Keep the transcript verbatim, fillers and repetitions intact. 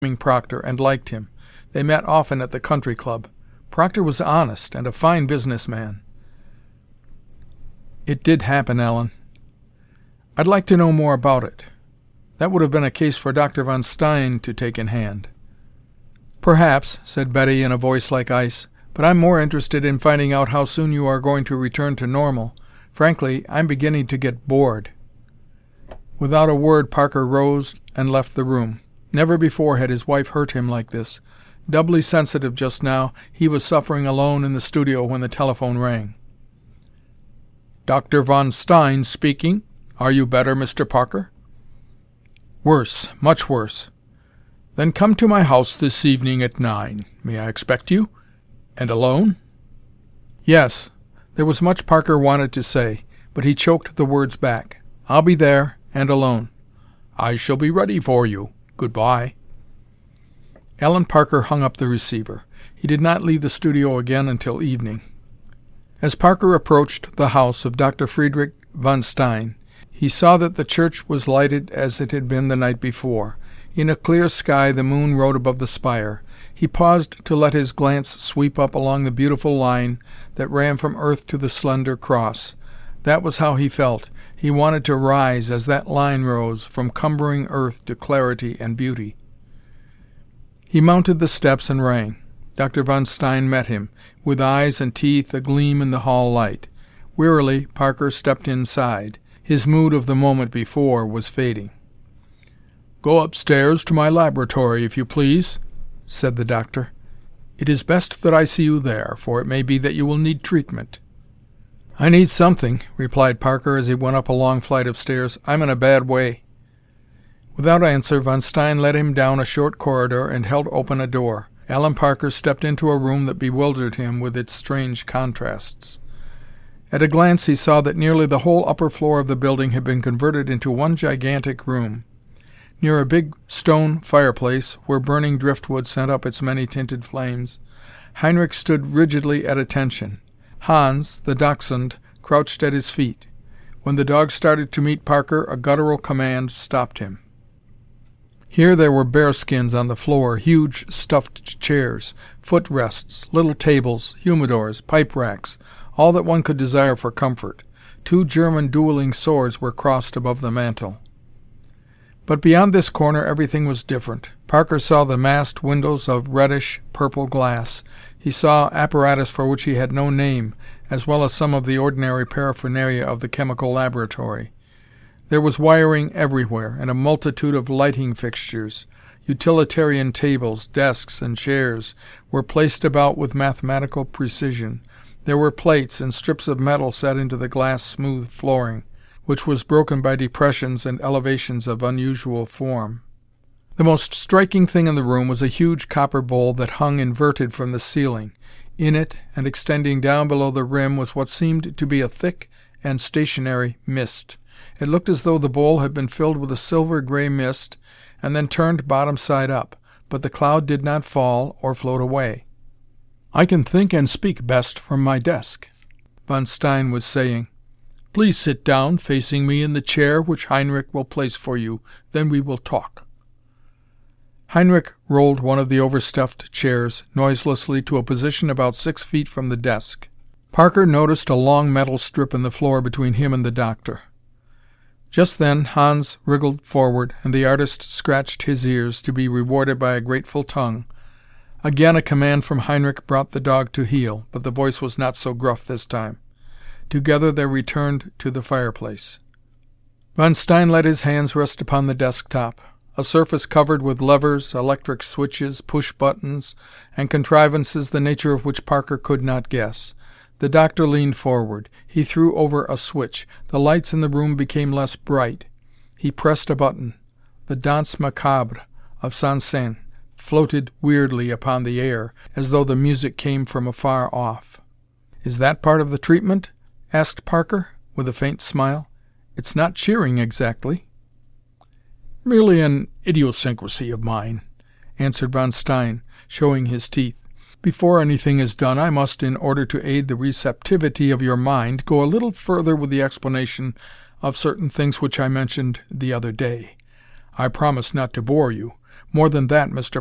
Proctor and liked him. They met often at the country club. Proctor was honest and a fine businessman. It did happen, Ellen. I'd like to know more about it. That would have been a case for Doctor von Stein to take in hand. Perhaps, said Betty in a voice like ice, but I'm more interested in finding out how soon you are going to return to normal. Frankly, I'm beginning to get bored. Without a word, Parker rose and left the room. Never before had his wife hurt him like this. Doubly sensitive just now, he was suffering alone in the studio when the telephone rang. Doctor von Stein speaking. Are you better, Mister Parker? Worse, much worse. Then come to my house this evening at nine. May I expect you? And alone? Yes. There was much Parker wanted to say, but he choked the words back. I'll be there, and alone. I shall be ready for you. Goodbye. Ellen Parker hung up the receiver. He did not leave the studio again until evening. As Parker approached the house of Doctor Friedrich von Stein, he saw that the church was lighted as it had been the night before. In a clear sky the moon rode above the spire. He paused to let his glance sweep up along the beautiful line that ran from earth to the slender cross. That was how he felt. He wanted to rise as that line rose, from cumbering earth to clarity and beauty. He mounted the steps and rang. Doctor von Stein met him, with eyes and teeth agleam in the hall light. Wearily, Parker stepped inside. His mood of the moment before was fading. Go upstairs to my laboratory, if you please, said the doctor. It is best that I see you there, for it may be that you will need treatment. I need something, replied Parker as he went up a long flight of stairs. I'm in a bad way. Without answer, von Stein led him down a short corridor and held open a door. Allen Parker stepped into a room that bewildered him with its strange contrasts. At a glance he saw that nearly the whole upper floor of the building had been converted into one gigantic room. Near a big stone fireplace, where burning driftwood sent up its many-tinted flames, Heinrich stood rigidly at attention. Hans, the dachshund, crouched at his feet. When the dog started to meet Parker, a guttural command stopped him. Here there were bearskins on the floor, huge stuffed chairs, footrests, little tables, humidors, pipe racks, all that one could desire for comfort. Two German dueling swords were crossed above the mantel. But beyond this corner everything was different. Parker saw the massed windows of reddish purple glass. He saw apparatus for which he had no name, as well as some of the ordinary paraphernalia of the chemical laboratory. There was wiring everywhere, and a multitude of lighting fixtures. Utilitarian tables, desks, and chairs were placed about with mathematical precision. There were plates and strips of metal set into the glass-smooth flooring, which was broken by depressions and elevations of unusual form. The most striking thing in the room was a huge copper bowl that hung inverted from the ceiling. In it, and extending down below the rim, was what seemed to be a thick and stationary mist. It looked as though the bowl had been filled with a silver-gray mist and then turned bottom side up, but the cloud did not fall or float away. "I can think and speak best from my desk," von Stein was saying. "Please sit down, facing me in the chair which Heinrich will place for you. Then we will talk." Heinrich rolled one of the overstuffed chairs noiselessly to a position about six feet from the desk. Parker noticed a long metal strip in the floor between him and the doctor. Just then Hans wriggled forward, and the artist scratched his ears, to be rewarded by a grateful tongue. Again a command from Heinrich brought the dog to heel, but the voice was not so gruff this time. Together they returned to the fireplace. Von Stein let his hands rest upon the desk-top, a surface covered with levers, electric switches, push-buttons, and contrivances the nature of which Parker could not guess. The doctor leaned forward. He threw over a switch. The lights in the room became less bright. He pressed a button. The Danse Macabre of Saint-Saëns floated weirdly upon the air, as though the music came from afar off. "Is that part of the treatment?" asked Parker, with a faint smile. "It's not cheering, exactly." "Merely an idiosyncrasy of mine," answered von Stein, showing his teeth. "Before anything is done, I must, in order to aid the receptivity of your mind, go a little further with the explanation of certain things which I mentioned the other day. I promise not to bore you, "More than that, Mister